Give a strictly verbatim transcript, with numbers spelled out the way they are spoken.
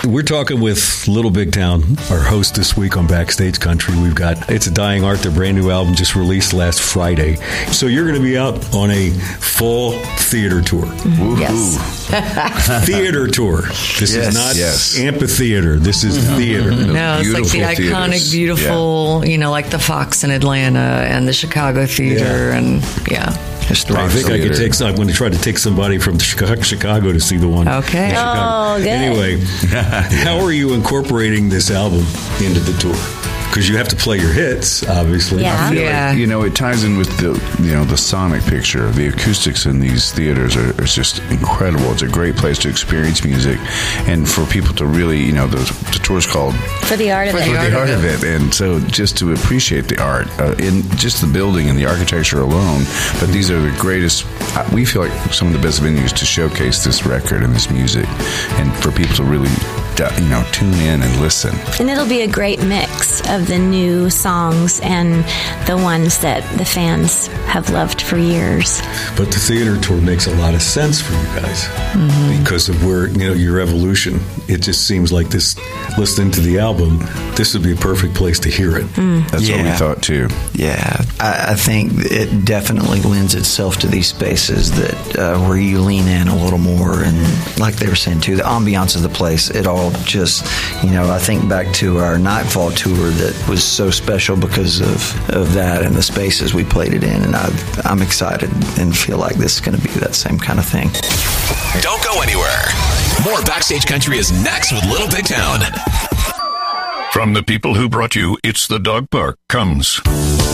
We're talking with Little Big Town, our host this week on Backstage Country. We've got It's a Dying Art, their brand new album just released last Friday. So you're going to be out on a full theater tour. Mm-hmm. Yes. Theater tour. This yes, is not yes. amphitheater. This is mm-hmm. theater. No, it's like the theaters. iconic, beautiful, yeah. you know, like the Fox in Atlanta and the Chicago Theater. Yeah. And yeah. Historic I think theater. I could take some, I'm going to try to take somebody from Chicago, Chicago to see the one. Okay. Oh, good. Anyway, how are you incorporating this album into the tour? Because you have to play your hits, obviously. Yeah. I feel yeah. like, you know, it ties in with the, you know, the sonic picture. The acoustics in these theaters are, are just incredible. It's a great place to experience music, and for people to really, you know, the, the tour's called For the Art of For It. the For art the art of of it. And so just to appreciate the art uh, in just the building and the architecture alone. But these are the greatest, we feel like some of the best venues to showcase this record and this music, and for people to really, you know, tune in and listen. And it'll be a great mix of the new songs and the ones that the fans have loved for years. But the theater tour makes a lot of sense for you guys mm-hmm. because of where, you know, your evolution. It just seems like this, listening to the album, this would be a perfect place to hear it. Mm. That's yeah. what we thought too. Yeah, I, I think it definitely lends itself to these spaces that uh, where you lean in a little more, and like they were saying too, the ambiance of the place, it all just, you know, I think back to our Nightfall tour that was so special because of, of that and the spaces we played it in, and I, I'm excited and feel like this is going to be that same kind of thing. Don't go anywhere. More Backstage Country is next with Little Big Town. From the people who brought you It's the Dog Park comes